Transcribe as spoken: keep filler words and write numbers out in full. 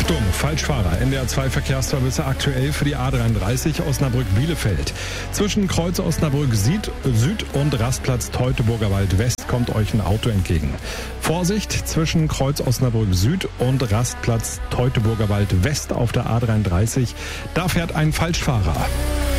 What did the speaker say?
Achtung, Falschfahrer. N D R zwei Verkehrsservice aktuell für die A dreiunddreißig Osnabrück-Bielefeld. Zwischen Kreuz Osnabrück Süd und Rastplatz Teutoburger Wald West kommt euch ein Auto entgegen. Vorsicht, zwischen Kreuz Osnabrück Süd und Rastplatz Teutoburger Wald West auf der A dreiunddreißig. Da fährt ein Falschfahrer.